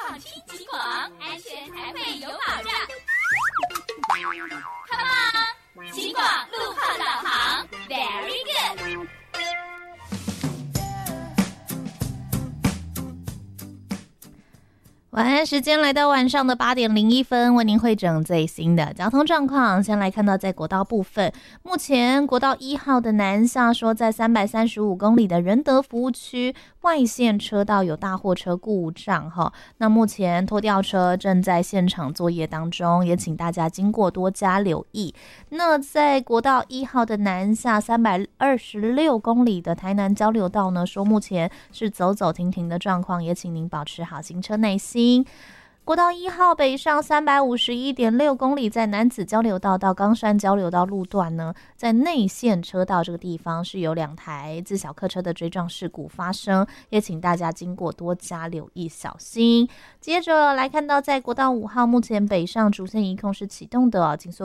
放轻轻广，安全才会有保障。Come on， 轻广路况导航 ，Very good。 晚安时间来到晚上的8点01分，为您汇整最新的交通状况。先来看到在国道部分，目前国道1号的南下说，在335公里的仁德服务区外线车道有大货车故障哈，那目前拖吊车正在现场作业当中，也请大家经过多加留意。那在国道1号的南下326公里的台南交流道呢，说目前是走走停停的状况，也请您保持好行车耐心。国道1号北上351.6公里，在南子交流道到冈山交流道路段呢，在内线车道这个地方是有2台自小客车的追撞事故发生，也请大家经过多加留意小心。接着来看到在国道5号，目前北上主线一控是启动的，紧缩